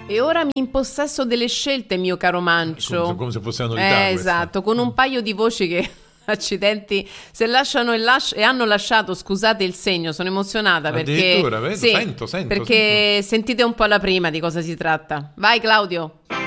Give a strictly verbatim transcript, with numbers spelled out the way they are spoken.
E ora mi impossesso delle scelte, mio caro Mancio. Come, come se fosse una novità. Eh, esatto, con un paio di voci che accidenti se lasciano e, lasci- e hanno lasciato, scusate il segno, sono emozionata perché vedo, sì, sento, sento, perché sento. sentite un po' la prima di cosa si tratta. Vai Claudio.